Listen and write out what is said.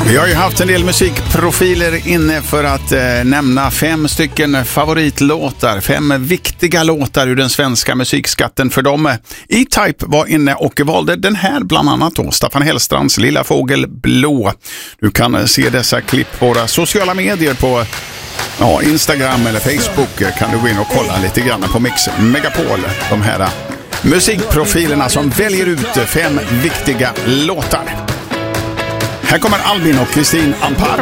Vi har ju haft en del musikprofiler inne för att nämna 5 stycken favoritlåtar, 5 viktiga låtar ur den svenska musikskatten för dem. E-Type var inne och valde den här bland annat då, Staffan Hellstrands Lilla fågel blå. Du kan se dessa klipp på våra sociala medier på Instagram eller Facebook. Kan du gå in och kolla lite grann på Mix Megapol. De här musikprofilerna som väljer ut 5 viktiga låtar. Här kommer Albin och Kristin Amparo.